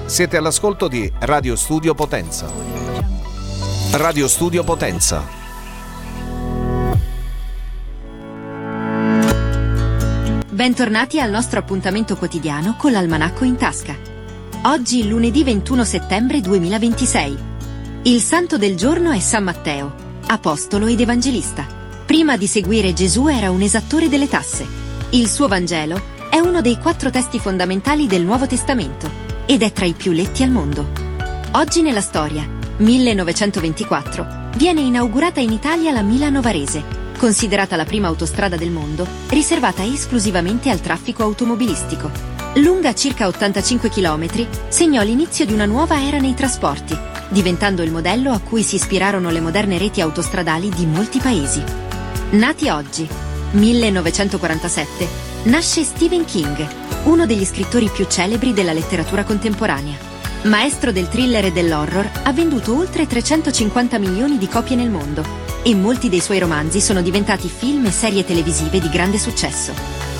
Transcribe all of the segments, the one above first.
Siete all'ascolto di Radio Studio Potenza. Radio Studio Potenza. Bentornati al nostro appuntamento quotidiano con l'Almanacco in tasca. Oggi lunedì 21 settembre 2026. Il santo del giorno è San Matteo, apostolo ed evangelista. Prima di seguire Gesù era un esattore delle tasse. Il suo Vangelo è uno dei 4 testi fondamentali del Nuovo Testamento ed è tra i più letti al mondo. Oggi nella storia, 1924, viene inaugurata in Italia la Milano Varese, considerata la prima autostrada del mondo, riservata esclusivamente al traffico automobilistico. Lunga circa 85 km, segnò l'inizio di una nuova era nei trasporti, diventando il modello a cui si ispirarono le moderne reti autostradali di molti paesi. Nati oggi, 1947, nasce Stephen King, uno degli scrittori più celebri della letteratura contemporanea. Maestro del thriller e dell'horror, ha venduto oltre 350 milioni di copie nel mondo e molti dei suoi romanzi sono diventati film e serie televisive di grande successo.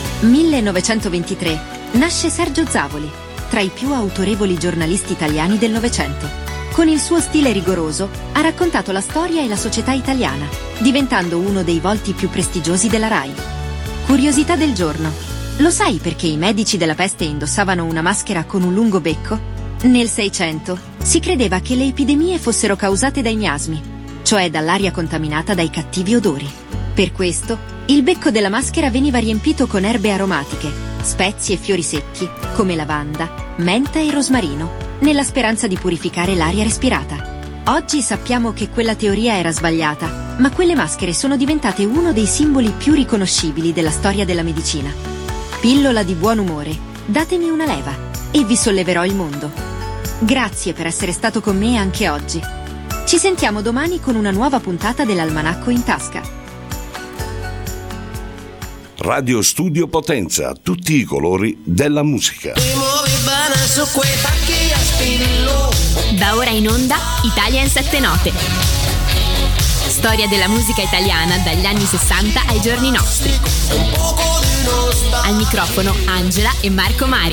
1923 nasce Sergio Zavoli, tra i più autorevoli giornalisti italiani del Novecento. Con il suo stile rigoroso ha raccontato la storia e la società italiana, diventando uno dei volti più prestigiosi della RAI. Curiosità del giorno. Lo sai perché i medici della peste indossavano una maschera con un lungo becco? Nel 600 si credeva che le epidemie fossero causate dai miasmi, cioè dall'aria contaminata dai cattivi odori. Per questo, il becco della maschera veniva riempito con erbe aromatiche, spezie e fiori secchi, come lavanda, menta e rosmarino, nella speranza di purificare l'aria respirata. Oggi sappiamo che quella teoria era sbagliata, ma quelle maschere sono diventate uno dei simboli più riconoscibili della storia della medicina. Pillola di buon umore, datemi una leva e vi solleverò il mondo. Grazie per essere stato con me anche oggi. Ci sentiamo domani con una nuova puntata dell'Almanacco in tasca. Radio Studio Potenza, tutti i colori della musica. Da ora in onda, Italia in 7 note. Storia della musica italiana dagli anni 60 ai giorni nostri. Al microfono Angela e Marco Mari.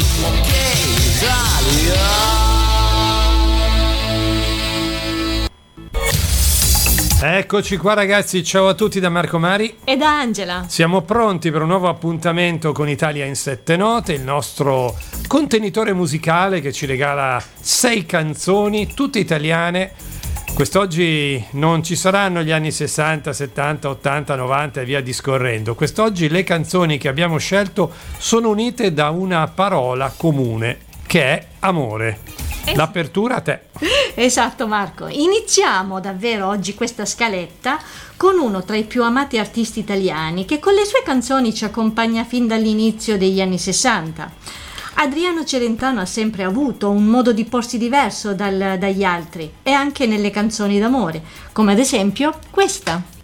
Eccoci qua ragazzi, ciao a tutti da Marco Mari e da Angela. Siamo pronti per un nuovo appuntamento con Italia in 7 note, il nostro contenitore musicale che ci regala 6 canzoni, tutte italiane. Quest'oggi non ci saranno gli anni 60, 70, 80, 90 e via discorrendo. Quest'oggi le canzoni che abbiamo scelto sono unite da una parola comune, che è amore. L'apertura a te. Esatto Marco, iniziamo davvero oggi questa scaletta con uno tra i più amati artisti italiani che con le sue canzoni ci accompagna fin dall'inizio degli anni 60. Adriano Celentano ha sempre avuto un modo di porsi diverso dagli altri e anche nelle canzoni d'amore, come ad esempio questa.